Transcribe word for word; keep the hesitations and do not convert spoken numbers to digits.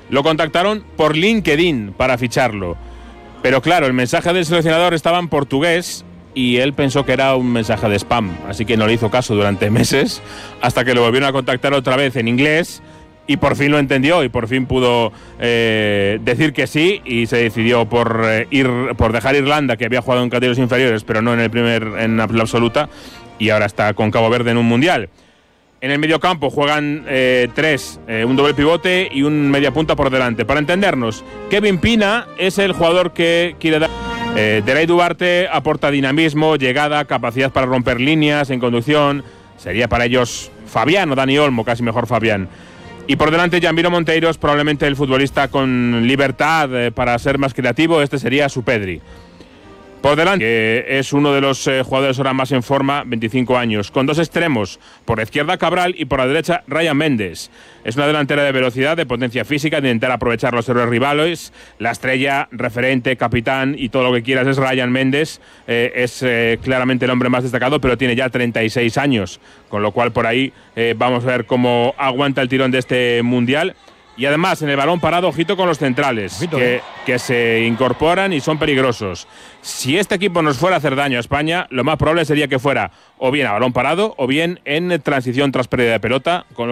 Lo contactaron por LinkedIn para ficharlo. Pero claro, el mensaje del seleccionador estaba en portugués y él pensó que era un mensaje de spam, así que no le hizo caso durante meses, hasta que lo volvieron a contactar otra vez en inglés y por fin lo entendió y por fin pudo eh, decir que sí, y se decidió por eh, ir por dejar Irlanda, que había jugado en categorías inferiores, pero no en el primer en la absoluta, y ahora está con Cabo Verde en un mundial. En el mediocampo juegan eh, tres, eh, un doble pivote y un media punta por delante. Para entendernos, Kevin Pina es el jugador que quiere dar. Eh, Derey Duarte aporta dinamismo, llegada, capacidad para romper líneas en conducción. Sería para ellos Fabián o Dani Olmo, casi mejor Fabián. Y por delante, Gianviro Monteiros, probablemente el futbolista con libertad eh, para ser más creativo. Este sería su Pedri. Por delante, que es uno de los eh, jugadores ahora más en forma, veinticinco años, con dos extremos, por la izquierda Cabral y por la derecha Ryan Méndez. Es una delantera de velocidad, de potencia física, de intentar aprovechar los héroes rivales. La estrella, referente, capitán y todo lo que quieras es Ryan Méndez. Eh, es eh, claramente el hombre más destacado, pero tiene ya treinta y seis años, con lo cual por ahí eh, vamos a ver cómo aguanta el tirón de este Mundial. Y además, en el balón parado, ojito con los centrales, ojito, que, eh. que se incorporan y son peligrosos. Si este equipo nos fuera a hacer daño a España, lo más probable sería que fuera o bien a balón parado o bien en transición tras pérdida de pelota, con lo